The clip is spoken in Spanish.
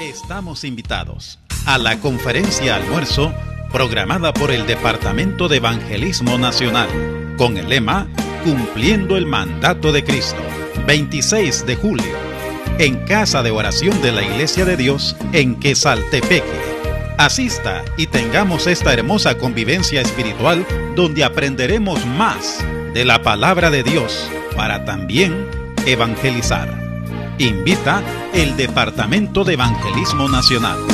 Estamos invitados a la conferencia almuerzo programada por el Departamento de Evangelismo Nacional con el lema Cumpliendo el Mandato de Cristo, 26 de julio, en Casa de Oración de la Iglesia de Dios en Quesaltepeque. Asista y tengamos esta hermosa convivencia espiritual donde aprenderemos más de la palabra de Dios para también evangelizar. Invita el Departamento de Evangelismo Nacional.